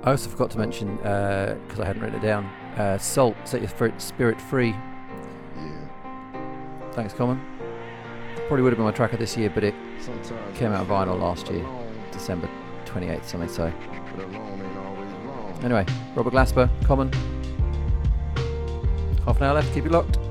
I also forgot to mention, because I hadn't written it down, Salt, Set Your Spirit Free. Yeah. Thanks, Common. Probably would have been my track of this year, but it Sometimes came out of vinyl last year, alone, December 28th, something, so. but alone ain't always wrong. Anyway, Robert Glasper, Common. Half an hour left, keep it locked.